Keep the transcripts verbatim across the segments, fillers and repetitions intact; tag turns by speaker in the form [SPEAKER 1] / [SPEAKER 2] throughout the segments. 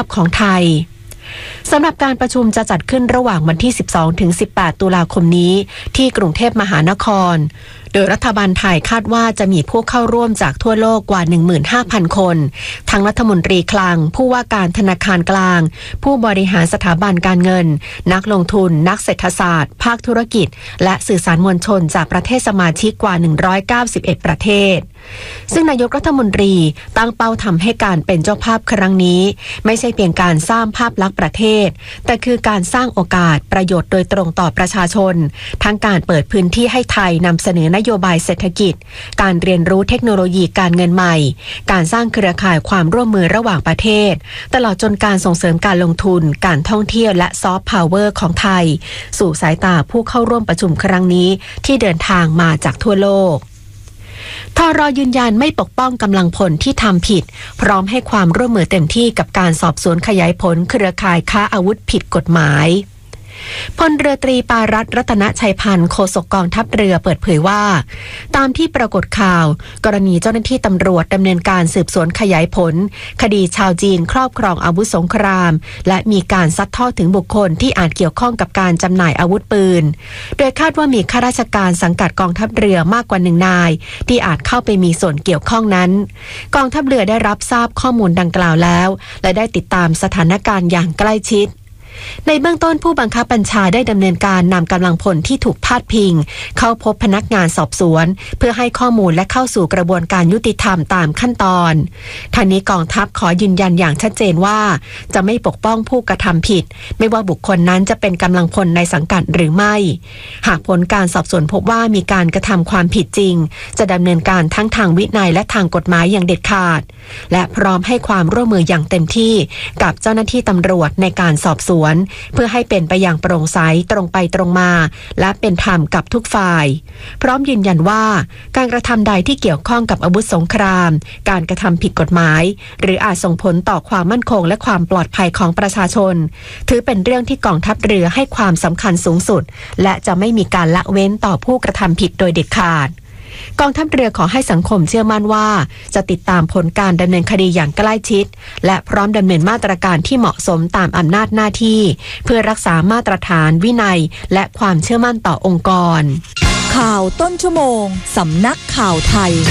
[SPEAKER 1] พของไทยสำหรับการประชุมจะจัดขึ้นระหว่างวันที่ สิบสองถึงสิบแปด ตุลาคมนี้ที่กรุงเทพมหานครโดยรัฐบาลไทยคาดว่าจะมีผู้เข้าร่วมจากทั่วโลกกว่า หนึ่งหมื่นห้าพัน คนทั้งรัฐมนตรีคลังผู้ว่าการธนาคารกลางผู้บริหารสถาบันการเงินนักลงทุนนักเศรษฐศาสตร์ภาคธุรกิจและสื่อสารมวลชนจากประเทศสมาชิกกว่าหนึ่งร้อยเก้าสิบเอ็ดประเทศซึ่งนายกรัฐมนตรีตั้งเป้าทำให้การเป็นเจ้าภาพครั้งนี้ไม่ใช่เพียงการสร้างภาพลักษณ์ประเทศแต่คือการสร้างโอกาสประโยชน์โดยตรงต่อประชาชนทั้งการเปิดพื้นที่ให้ไทยนำเสนอนโยบายเศรษฐกิจการเรียนรู้เทคโนโลยีการเงินใหม่การสร้างเครือข่ายความร่วมมือระหว่างประเทศตลอดจนการส่งเสริมการลงทุนการท่องเที่ยวและซอฟต์พาวเวอร์ของไทยสู่สายตาผู้เข้าร่วมประชุมครั้งนี้ที่เดินทางมาจากทั่วโลกทร.ยืนยันไม่ปกป้องกำลังพลที่ทำผิดพร้อมให้ความร่วมมือเต็มที่กับการสอบสวนขยายผลเครือข่ายค้าอาวุธผิดกฎหมายพลเรือตรีปารัตน์รัตนชัยพันธ์โฆษกกองทัพเรือเปิดเผยว่าตามที่ปรากฏข่าวกรณีเจ้าหน้าที่ตำรวจดำเนินการสืบสวนขยายผลคดีชาวจีนครอบครองอาวุธสงครามและมีการซัดทอดถึงบุคคลที่อาจเกี่ยวข้องกับการจำหน่ายอาวุธปืนโดยคาดว่ามีข้าราชการสังกัดกองทัพเรือมากกว่าหนึ่งนายที่อาจเข้าไปมีส่วนเกี่ยวข้องนั้นกองทัพเรือได้รับทราบข้อมูลดังกล่าวแล้วและได้ติดตามสถานการณ์อย่างใกล้ชิดในเบื้องต้นผู้บังคับบัญชาได้ดำเนินการนำกำลังพลที่ถูกพาดพิงเข้าพบพนักงานสอบสวนเพื่อให้ข้อมูลและเข้าสู่กระบวนการยุติธรรมตามขั้นตอนทางนี้กองทัพขอยืนยันอย่างชัดเจนว่าจะไม่ปกป้องผู้กระทำผิดไม่ว่าบุคคลนั้นจะเป็นกำลังพลในสังกัดหรือไม่หากผลการสอบสวนพบว่ามีการกระทำความผิดจริงจะดำเนินการทั้งทางวินัยและทางกฎหมายอย่างเด็ดขาดและพร้อมให้ความร่วมมืออย่างเต็มที่กับเจ้าหน้าที่ตำรวจในการสอบสวนเพื่อให้เป็นไปอย่างโปร่งใสตรงไปตรงมาและเป็นธรรมกับทุกฝ่ายพร้อมยืนยันว่าการกระทำใดที่เกี่ยวข้องกับอาวุธสงครามการกระทำผิดกฎหมายหรืออาจส่งผลต่อความมั่นคงและความปลอดภัยของประชาชนถือเป็นเรื่องที่กองทัพเรือให้ความสำคัญสูงสุดและจะไม่มีการละเว้นต่อผู้กระทำผิดโดยเด็ดขาดกองทัพเรือขอให้สังคมเชื่อมั่นว่าจะติดตามผลการดำเนินคดีอย่างใกล้ชิดและพร้อมดำเนินมาตรการที่เหมาะสมตามอำนาจหน้าที่เพื่อรักษามาตรฐานวินัยและความเชื่อมั่นต่อองค์กร
[SPEAKER 2] ข่าวต้นชั่วโมงสำนักข่าวไทย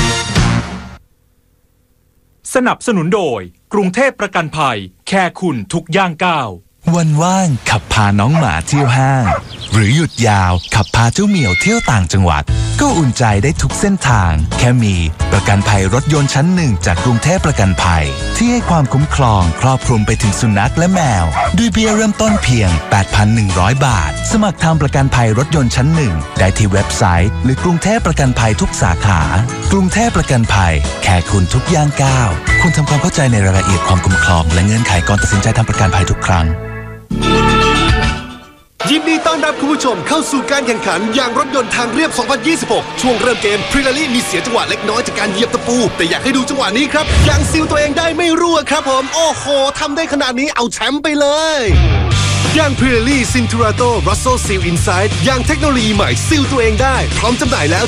[SPEAKER 3] สนับสนุนโดยกรุงเทพประกันภัยแค่คุณทุกย่างก้าว
[SPEAKER 4] วันว่างขับพาน้องหมาเที่ยวห้างหรือหยุดยาวขับพาเจ้าเหมียวเที่ยวต่างจังหวัดก็อุ่นใจได้ทุกเส้นทางแค่มีประกันภัยรถยนต์ชั้นหนึ่งจากกรุงเทพประกันภัยที่ให้ความคุ้มครองครอบคลุมไปถึงสุนัขและแมวด้วยเบี้ยเริ่มต้นเพียง แปดพันหนึ่งร้อย บาทสมัครทำประกันภัยรถยนต์ชั้นหนึ่งได้ที่เว็บไซต์หรือกรุงเทพประกันภัยทุกสาขากรุงเทพประกันภัยแค่คุณทุกย่างก้าวคุณทำความเข้าใจในรายละเอียดความคุ้มครองและเงื่อนไขก่อนตัดสินใจทำประกันภัยทุกครั้ง
[SPEAKER 5] ยินดีต้อนรับคุณผู้ชมเข้าสู่การแข่งขันยางรถยนต์ทางเรียบ สองพันยี่สิบหก ช่วงเริ่มเกมพรีลารี่มีเสียจังหวะเล็กน้อยจากการเหยียบตะปูแต่อยากให้ดูจังหวะนี้ครับยางซีลตัวเองได้ไม่รั่วครับผมโอ้โหทำได้ขนาดนี้เอาแชมป์ไปเลยยางพรีลารี่ซินทูราโตรัสโซซีลอินไซด์ยางเทคโนโลยีใหม่ซีลตัวเองได้พร้อมจำหน่ายแล้ว